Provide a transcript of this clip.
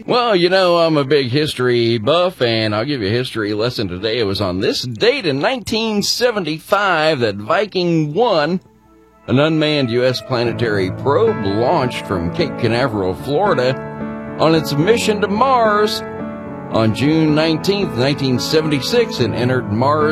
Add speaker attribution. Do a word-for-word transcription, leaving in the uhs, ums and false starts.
Speaker 1: Well, you know, I'm a big history buff, and I'll give you a history lesson today. It was on this date in nineteen seventy-five that Viking one, an unmanned U S planetary probe, launched from Cape Canaveral, Florida, on its mission to Mars on June nineteenth, nineteen seventy-six, and entered Mars